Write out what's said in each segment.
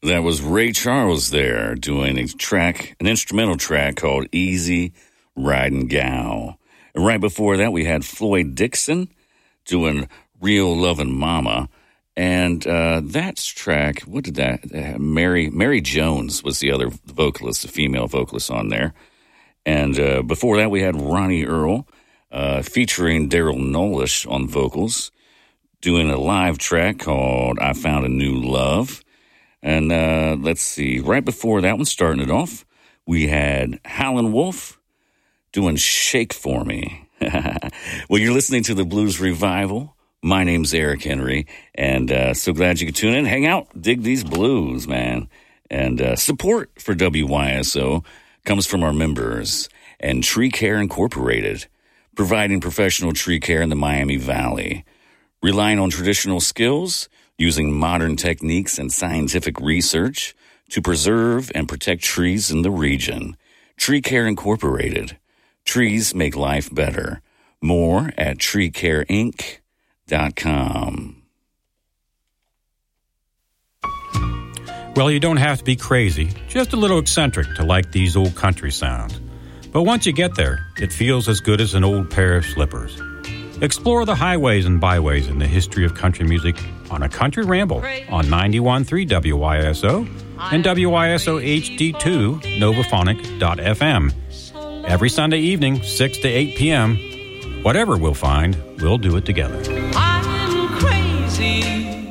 That was Ray Charles there doing an instrumental track called Easy Riding Gal. And right before that, we had Floyd Dixon doing Real Lovin' Mama. And that's track, what did that, Mary Jones was the other vocalist, the female vocalist on there. And before that, we had Ronnie Earl featuring Daryl Nolish on vocals, doing a live track called I Found a New Love. And let's see, right before that one, starting it off, we had Howlin' Wolf doing Shake For Me. Well, you're listening to the Blues Revival. My name's Eric Henry, and so glad you could tune in, hang out, dig these blues, man. And support for WYSO comes from our members and Tree Care Incorporated, providing professional tree care in the Miami Valley. Relying on traditional skills, using modern techniques and scientific research to preserve and protect trees in the region. Tree Care Incorporated. Trees make life better. More at treecareinc.com. Well, you don't have to be crazy, just a little eccentric to like these old country sounds. But once you get there, it feels as good as an old pair of slippers. Explore the highways and byways in the history of country music on a country ramble on 91.3 WYSO and WYSO HD2 Novaphonic.fm. Every Sunday evening, 6 to 8 p.m. Whatever we'll find, we'll do it together. I'm crazy.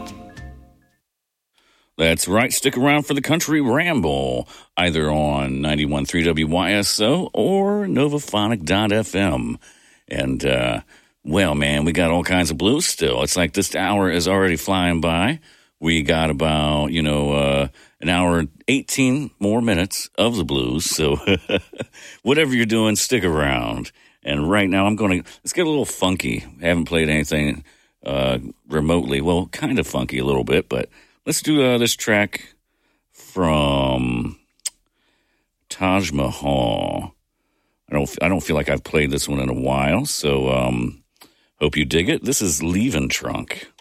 That's right. Stick around for the Country Ramble, either on 91.3 WYSO or Novaphonic.fm. And, well, man, we got all kinds of blues still. It's like this hour is already flying by. We got about, an hour and 18 more minutes of the blues. So whatever you're doing, stick around. And right now let's get a little funky. I haven't played anything remotely. Well, kind of funky a little bit, but let's do this track from Taj Mahal. I don't feel like I've played this one in a while, so hope you dig it. This is Leavin' Trunk.